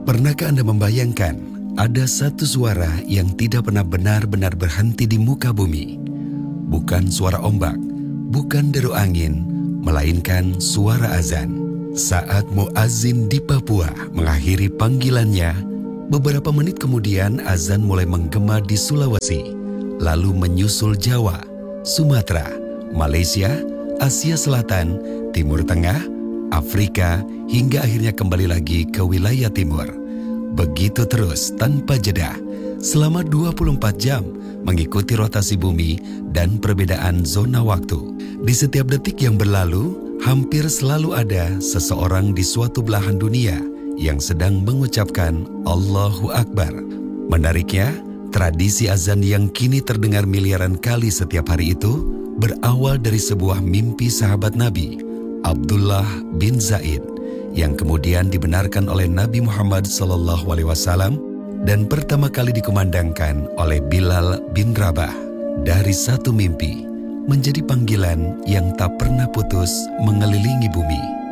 Pernahkah Anda membayangkan ada satu suara yang tidak pernah benar-benar berhenti di muka bumi? Bukan suara ombak, bukan deru angin, melainkan suara azan. Saat muazin di Papua mengakhiri panggilannya, beberapa menit kemudian azan mulai menggema di Sulawesi, lalu menyusul Jawa, Sumatera, Malaysia, Asia Selatan, Timur Tengah, Afrika, hingga akhirnya kembali lagi ke wilayah timur. Begitu terus tanpa jeda, selama 24 jam mengikuti rotasi bumi dan perbedaan zona waktu. Di setiap detik yang berlalu, hampir selalu ada seseorang di suatu belahan dunia yang sedang mengucapkan Allahu Akbar. Menariknya, tradisi azan yang kini terdengar miliaran kali setiap hari itu berawal dari sebuah mimpi sahabat Nabi, Abdullah bin Zaid, yang kemudian dibenarkan oleh Nabi Muhammad SAW dan pertama kali dikumandangkan oleh Bilal bin Rabah. Dari satu mimpi menjadi panggilan yang tak pernah putus mengelilingi bumi.